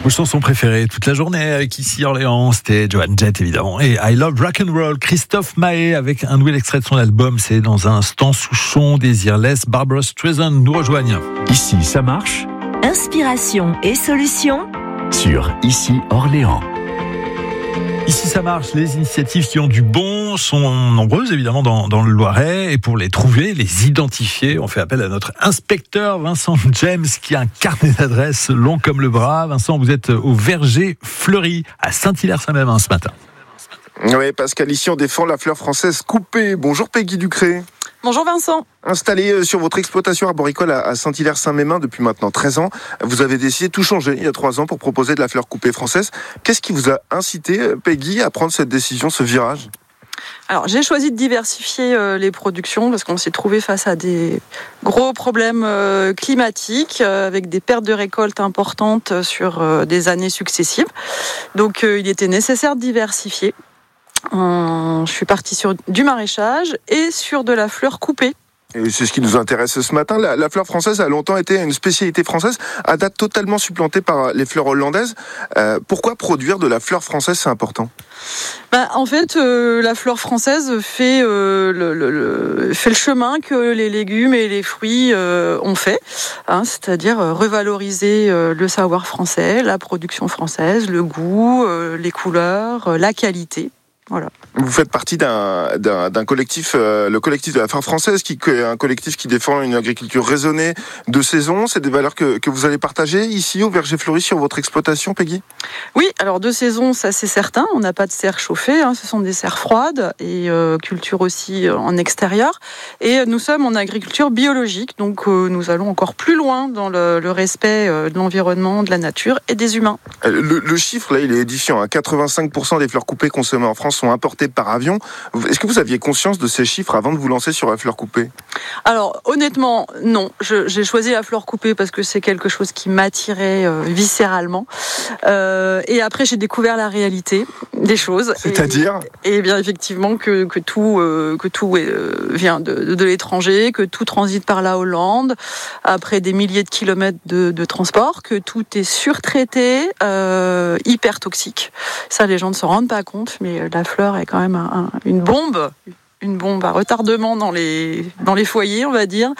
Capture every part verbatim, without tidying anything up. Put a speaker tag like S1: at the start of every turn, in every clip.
S1: Vos chansons préférées toute la journée avec ici Orléans, c'était Joan Jett évidemment et I Love Rock and Roll. Christophe Maé avec un nouvel extrait de son album, c'est dans un instant. Souchon, Désirless, Barbara Streisand nous rejoignent.
S2: Ici ça marche.
S3: Inspiration et solutions
S2: Sur Ici Orléans.
S1: Ici ça marche, les initiatives qui ont du bon sont nombreuses évidemment dans, dans le Loiret, et pour les trouver, les identifier, on fait appel à notre inspecteur Vincent James qui a un carnet d'adresses long comme le bras. Vincent, vous êtes au Verger Fleuri à Saint-Hilaire-Saint-Mémin ce matin.
S4: Oui, Pascal, ici on défend la fleur française coupée. Bonjour Peggy Ducré.
S5: Bonjour Vincent.
S4: Installé sur votre exploitation arboricole à Saint-Hilaire-Saint-Mémin depuis maintenant treize ans, vous avez décidé de tout changer il y a trois ans pour proposer de la fleur coupée française. Qu'est-ce qui vous a incité, Peggy, à prendre cette décision, ce virage ?
S5: Alors j'ai choisi de diversifier euh, les productions parce qu'on s'est trouvé face à des gros problèmes euh, climatiques euh, avec des pertes de récoltes importantes sur euh, des années successives. Donc euh, il était nécessaire de diversifier. Euh, je suis partie sur du maraîchage et sur de la fleur coupée.
S4: Et c'est ce qui nous intéresse ce matin. La, la fleur française a longtemps été une spécialité française, à date totalement supplantée par les fleurs hollandaises. Euh, pourquoi produire de la fleur française, c'est important ?
S5: Bah, en fait, euh, la fleur française fait, euh, le, le, le, fait le chemin que les légumes et les fruits euh, ont fait, hein, c'est-à-dire euh, revaloriser euh, le savoir français, la production française, le goût, euh, les couleurs, euh, la qualité. Voilà.
S4: Vous faites partie d'un, d'un, d'un collectif, euh, le collectif de la fleur française, qui est un collectif qui défend une agriculture raisonnée de saison. C'est des valeurs que, que vous allez partager ici au Verger Fleuri sur votre exploitation, Peggy ?
S5: Oui, alors de saison, ça c'est certain. On n'a pas de serre chauffée, hein, ce sont des serres froides et euh, culture aussi en extérieur. Et nous sommes en agriculture biologique, donc euh, nous allons encore plus loin dans le, le respect euh, de l'environnement, de la nature et des humains.
S4: Le, le chiffre, là, il est édifiant. Hein. quatre-vingt-cinq pour cent des fleurs coupées consommées en France sont importées par avion. Est-ce que vous aviez conscience de ces chiffres avant de vous lancer sur la fleur coupée ?
S5: Alors, honnêtement, non. Je, j'ai choisi la fleur coupée parce que c'est quelque chose qui m'attirait euh, viscéralement. Euh, et après, j'ai découvert la réalité des choses.
S4: C'est-à-dire ?
S5: Et, et bien, effectivement, que, que tout, euh, que tout euh, vient de, de l'étranger, que tout transite par la Hollande, après des milliers de kilomètres de, de transport, que tout est surtraité, euh, hyper toxique. Ça, les gens ne s'en rendent pas compte, mais la fleur est quand même un, un, une bombe, une bombe à retardement dans les, dans les foyers, on va dire.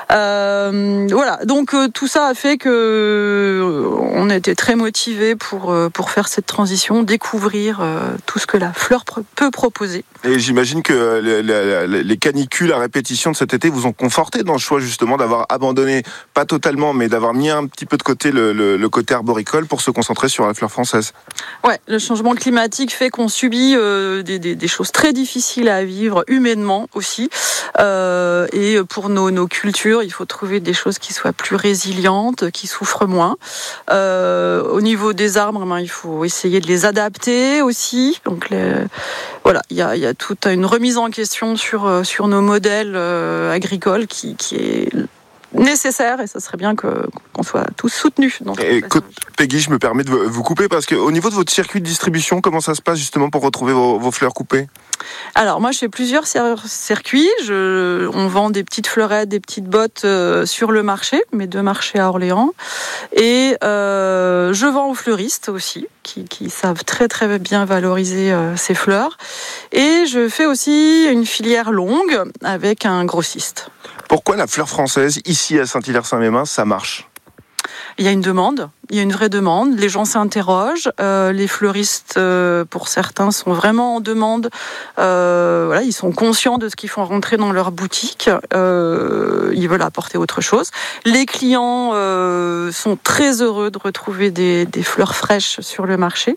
S5: Euh, voilà, donc euh, tout ça a fait que euh, on était très motivés pour, euh, pour faire cette transition, découvrir euh, tout ce que la fleur pr- peut proposer.
S4: Et j'imagine que les, les, les canicules à répétition de cet été vous ont conforté dans le choix justement d'avoir abandonné, pas totalement, mais d'avoir mis un petit peu de côté le, le, le côté arboricole pour se concentrer sur la fleur française.
S5: Ouais, le changement climatique fait qu'on subit euh, des, des, des choses très difficiles à vivre humainement aussi. Euh, et pour nos, nos cultures, il faut trouver des choses qui soient plus résilientes, qui souffrent moins. Euh, au niveau des arbres, ben, il faut essayer de les adapter aussi. Donc les, voilà, il y a, y a toute une remise en question sur, sur nos modèles euh, agricoles qui, qui est nécessaire, et ça serait bien que, qu'on soit tous soutenus. Dans
S4: et écoute, Peggy, je me permets de vous couper parce qu'au niveau de votre circuit de distribution, comment ça se passe justement pour retrouver vos, vos fleurs coupées ?
S5: Alors moi je fais plusieurs circuits, je, on vend des petites fleurettes, des petites bottes euh, sur le marché, mes deux marchés à Orléans, et euh, je vends aux fleuristes aussi, qui, qui savent très très bien valoriser euh, ces fleurs, et je fais aussi une filière longue avec un grossiste.
S4: Pourquoi la fleur française, ici à Saint-Hilaire-Saint-Mémin, ça marche ?
S5: Il y a une demande, il y a une vraie demande, les gens s'interrogent, euh, les fleuristes, euh, pour certains, sont vraiment en demande, euh, voilà, ils sont conscients de ce qu'ils font rentrer dans leur boutique, euh, ils veulent apporter autre chose. Les clients euh, sont très heureux de retrouver des, des fleurs fraîches sur le marché.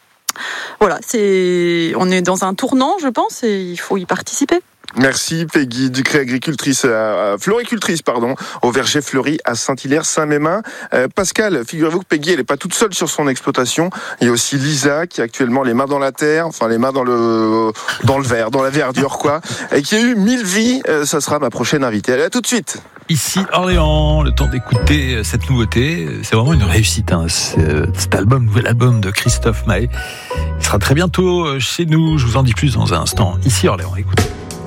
S5: Voilà, c'est, on est dans un tournant, je pense, et il faut y participer.
S4: Merci Peggy Ducré, agricultrice, euh, floricultrice pardon, au Verger Fleuri à Saint-Hilaire-Saint-Mémin. Euh, Pascal, figurez-vous que Peggy, elle n'est pas toute seule sur son exploitation. Il y a aussi Lisa qui a actuellement les mains dans la terre, enfin les mains dans le dans le verre, dans la verdure quoi, et qui a eu mille vies. Euh, ça sera ma prochaine invitée. Allez, à tout de suite.
S1: Ici Orléans, le temps d'écouter cette nouveauté, c'est vraiment une réussite. Hein. Cet album, nouvel album de Christophe Maé, il sera très bientôt chez nous. Je vous en dis plus dans un instant. Ici Orléans, écoutez.